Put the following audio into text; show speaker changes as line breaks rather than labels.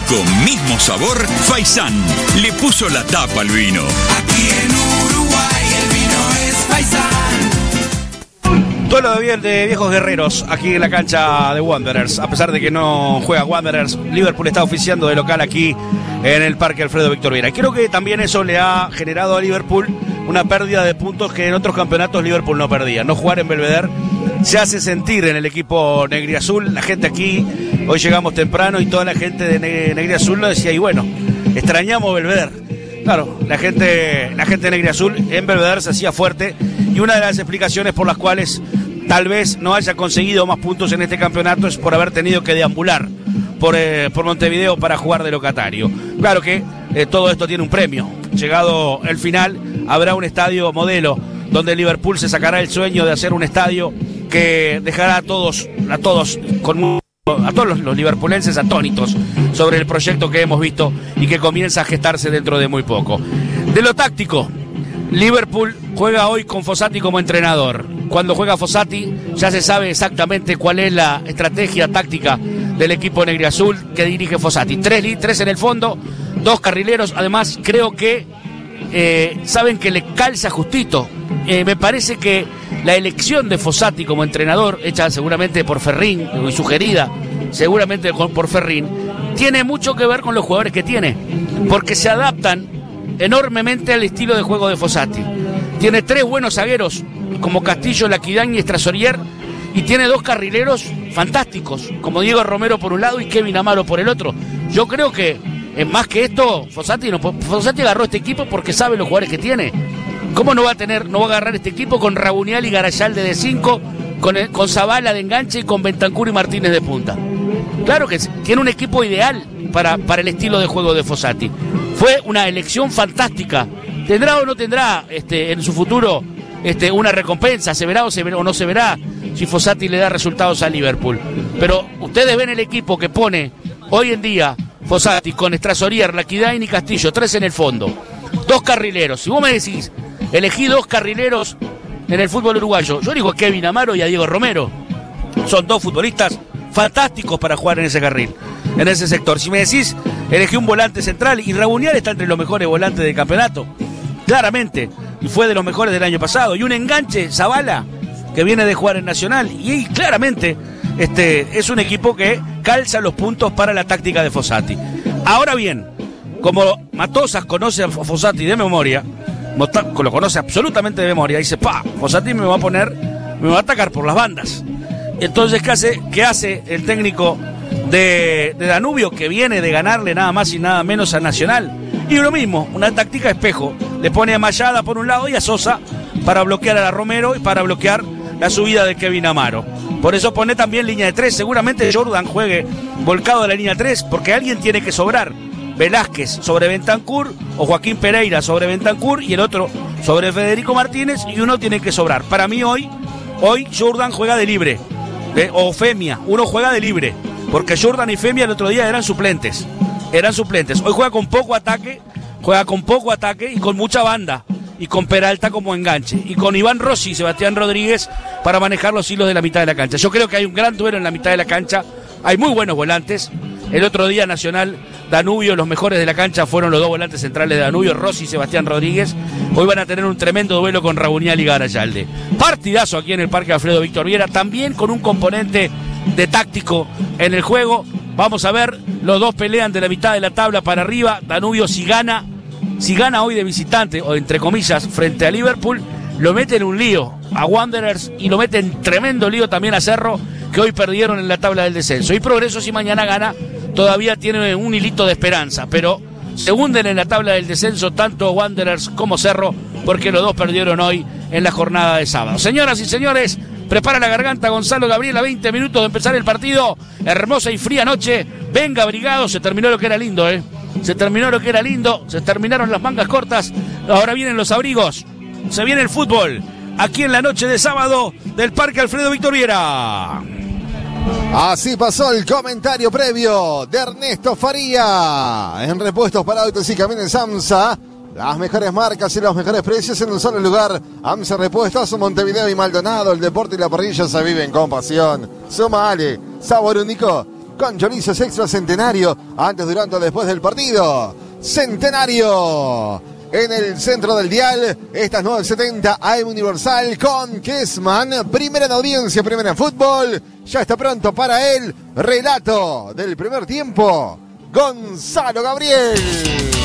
único mismo sabor, Faisán le puso la tapa al vino.
Aquí en Uruguay el vino es Faisán.
Duelo de viejos guerreros aquí en la cancha de Wanderers. A pesar de que no juega Wanderers, Liverpool está oficiando de local aquí en el Parque Alfredo Víctor Viera. Y creo que también eso le ha generado a Liverpool una pérdida de puntos que en otros campeonatos Liverpool no perdía. No jugar en Belvedere se hace sentir en el equipo negriazul. La gente aquí, hoy llegamos temprano y toda la gente de negriazul lo decía, y bueno, extrañamos Belvedere. Claro, la gente negriazul en Belvedere se hacía fuerte, y una de las explicaciones por las cuales tal vez no haya conseguido más puntos en este campeonato es por haber tenido que deambular por Montevideo para jugar de locatario. Claro que todo esto tiene un premio. Llegado el final, habrá un estadio modelo donde Liverpool se sacará el sueño de hacer un estadio que dejará a todos los liverpulenses atónitos sobre el proyecto que hemos visto y que comienza a gestarse dentro de muy poco. De lo táctico, Liverpool juega hoy con Fossati como entrenador. Cuando juega Fossati ya se sabe exactamente cuál es la estrategia táctica del equipo negriazul que dirige Fossati. Tres en el fondo, 2 carrileros. Además creo que saben que le calza justito. Me parece que la elección de Fossati como entrenador, hecha seguramente por Ferrín y sugerida seguramente por Ferrín, tiene mucho que ver con los jugadores que tiene, porque se adaptan enormemente al estilo de juego de Fossati. Tiene 3 buenos zagueros como Castillo, Laquidán y Estrasorier, y tiene 2 carrileros fantásticos como Diego Romero por un lado y Kevin Amaro por el otro. Yo creo que más que esto, Fossati agarró este equipo porque sabe los jugadores que tiene. ¿Cómo no va a agarrar este equipo con Rabunial y Garayalde de 5, con Zavala de enganche y con Bentancur y Martínez de punta? Claro que tiene un equipo ideal para el estilo de juego de Fossati. Fue una elección fantástica. ¿Tendrá o no tendrá en su futuro una recompensa? ¿Se verá o no se verá si Fossati le da resultados a Liverpool? Pero ustedes ven el equipo que pone hoy en día Fossati con Estrasorier, Laquidán y Castillo, 3 en el fondo, 2 carrileros. Si vos me decís, elegí 2 carrileros en el fútbol uruguayo, yo digo a Kevin Amaro y a Diego Romero. Son 2 futbolistas fantásticos para jugar en ese carril, en ese sector. Si me decís, elegí un volante central, y Rabunial está entre los mejores volantes del campeonato, claramente, y fue de los mejores del año pasado. Y un enganche, Zavala, que viene de jugar en Nacional, y claramente es un equipo que calza los puntos para la táctica de Fossati. Ahora bien, como Matosas conoce a Fossati de memoria, lo conoce absolutamente de memoria, dice, Fossati me va a atacar por las bandas. Entonces, ¿qué hace el técnico de Danubio, que viene de ganarle nada más y nada menos a Nacional? Y lo mismo, una táctica espejo. Le pone a Mayada por un lado y a Sosa para bloquear a la Romero y para bloquear la subida de Kevin Amaro. Por eso pone también línea de 3. Seguramente Jordan juegue volcado a la línea 3, porque alguien tiene que sobrar. Velázquez sobre Bentancur, o Joaquín Pereira sobre Bentancur, y el otro sobre Federico Martínez, y uno tiene que sobrar. Para mí hoy Jordan juega de libre, o Femia, uno juega de libre, porque Jordan y Femia el otro día eran suplentes. Hoy juega con poco ataque y con mucha banda, y con Peralta como enganche, y con Iván Rossi y Sebastián Rodríguez para manejar los hilos de la mitad de la cancha. Yo creo que hay un gran duelo en la mitad de la cancha, hay muy buenos volantes. El otro día Nacional, Danubio, los mejores de la cancha fueron los 2 volantes centrales de Danubio, Rossi y Sebastián Rodríguez. Hoy van a tener un tremendo duelo con Rabunial y Garayalde. Partidazo aquí en el Parque Alfredo Víctor Viera, también con un componente de táctico en el juego. Vamos a ver, los 2 pelean de la mitad de la tabla para arriba. Danubio, si gana hoy de visitante, o entre comillas, frente a Liverpool, lo mete en un lío a Wanderers, y lo mete en tremendo lío también a Cerro, que hoy perdieron en la tabla del descenso. Y Progreso, si mañana gana, todavía tiene un hilito de esperanza, pero se hunden en la tabla del descenso tanto Wanderers como Cerro, porque los 2 perdieron hoy en la jornada de sábado. Señoras y señores, prepara la garganta Gonzalo Gabriel, a 20 minutos de empezar el partido. Hermosa y fría noche, venga abrigado, se terminó lo que era lindo, se terminaron las mangas cortas, ahora vienen los abrigos, se viene el fútbol, aquí en la noche de sábado del Parque Alfredo Víctor Viera.
Así pasó el comentario previo de Ernesto Faría. En repuestos para autos y camiones AMSA, las mejores marcas y los mejores precios en un solo lugar. AMSA Repuestos, Montevideo y Maldonado. El deporte y la parrilla se viven con pasión. Sumale sabor único con chorizos extra Centenario, antes, durante o después del partido. Centenario, en el centro del dial, estas 9:70 AM Universal con Kessman, primera en audiencia, primera en fútbol. Ya está pronto para el relato del primer tiempo, Gonzalo Gabriel.